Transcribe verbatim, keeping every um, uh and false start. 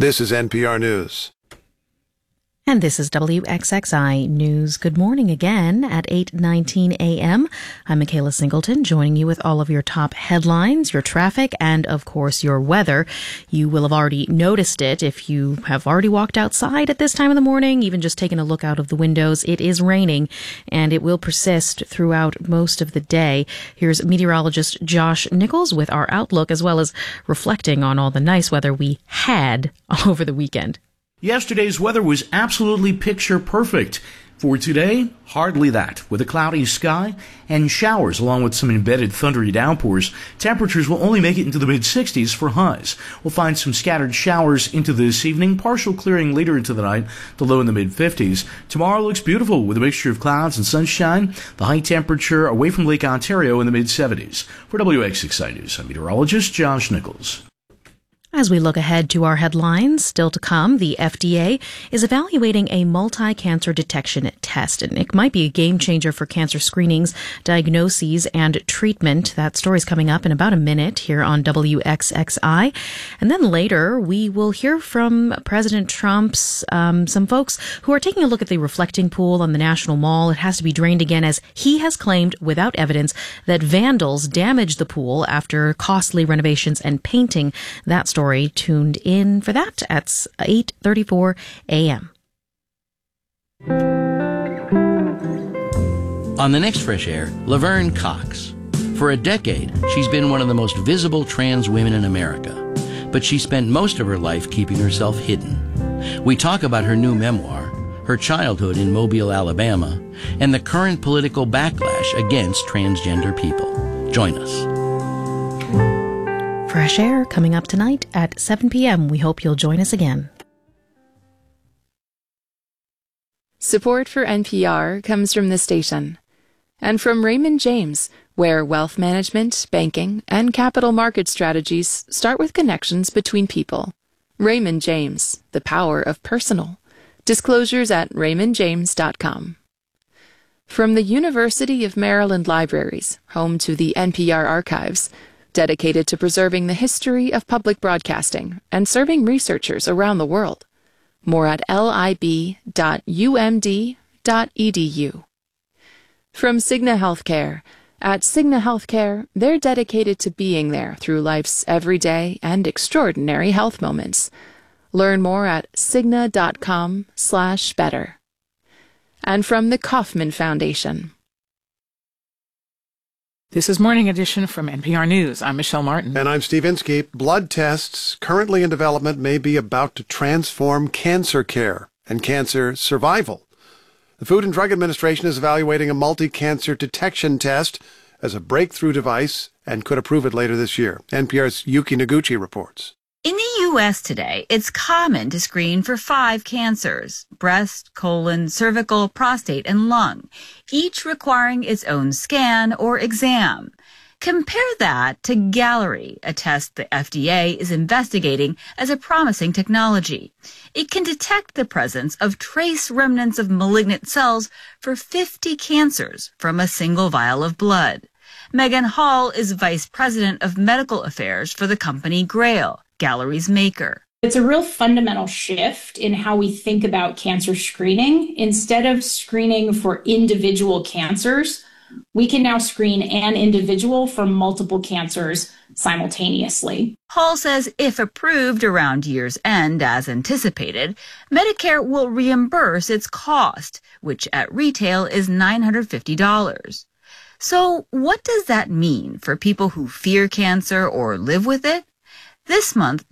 This is N P R News. And this is W X X I News. Good morning again at eight nineteen a.m. I'm Michaela Singleton, joining you with all of your top headlines, your traffic, and, of course, your weather. You will have already noticed it if you have already walked outside at this time of the morning, even just taken a look out of the windows. It is raining, and it will persist throughout most of the day. Here's meteorologist Josh Nichols with our outlook, as well as reflecting on all the nice weather we had over the weekend. Yesterday's weather was absolutely picture perfect. For today, hardly that. With a cloudy sky and showers along with some embedded thundery downpours, temperatures will only make it into the mid sixties for highs. We'll find some scattered showers into this evening, partial clearing later into the night, the low in the mid fifties. Tomorrow looks beautiful with a mixture of clouds and sunshine. The high temperature away from Lake Ontario in the mid seventies. For W X X I News, I'm meteorologist Josh Nichols. As we look ahead to our headlines, still to come, the F D A is evaluating a multi-cancer detection test, and it might be a game changer for cancer screenings, diagnoses, and treatment. That story's coming up in about a minute here on W X X I. And then later, we will hear from President Trump's, um, some folks who are taking a look at the reflecting pool on the National Mall. It has to be drained again, as he has claimed, without evidence, that vandals damaged the pool after costly renovations and painting. That story tuned in for that at eight thirty-four a.m. On the next Fresh Air, Laverne Cox. For a decade, she's been one of the most visible trans women in America, but she spent most of her life keeping herself hidden. We talk about her new memoir, her childhood in Mobile, Alabama, and the current political backlash against transgender people. Join us. Fresh Air coming up tonight at seven p.m. We hope you'll join us again. Support for N P R comes from the station and from Raymond James, where wealth management, banking, and capital market strategies start with connections between people. Raymond James, the power of personal. Disclosures at raymond james dot com. From the University of Maryland Libraries, home to the N P R archives, dedicated to preserving the history of public broadcasting and serving researchers around the world. More at lib dot u m d dot e d u. From Cigna Healthcare. At Cigna Healthcare, they're dedicated to being there through life's everyday and extraordinary health moments. Learn more at cigna dot com slash better. And from the Kauffman Foundation. This is Morning Edition from N P R News. I'm Michelle Martin. And I'm Steve Inskeep. Blood tests currently in development may be about to transform cancer care and cancer survival. The Food and Drug Administration is evaluating a multi-cancer detection test as a breakthrough device and could approve it later this year. N P R's Yuki Noguchi reports. In the U S today, it's common to screen for five cancers: breast, colon, cervical, prostate, and lung, each requiring its own scan or exam. Compare that to Galleri, a test the F D A is investigating as a promising technology. It can detect the presence of trace remnants of malignant cells for fifty cancers from a single vial of blood. Megan Hall is Vice President of Medical Affairs for the company Grail, Galleri's maker. It's a real fundamental shift in how we think about cancer screening. Instead of screening for individual cancers, we can now screen an individual for multiple cancers simultaneously. Hall says if approved around year's end as anticipated, Medicare will reimburse its cost, which at retail is nine hundred fifty dollars. So what does that mean for people who fear cancer or live with it? This month,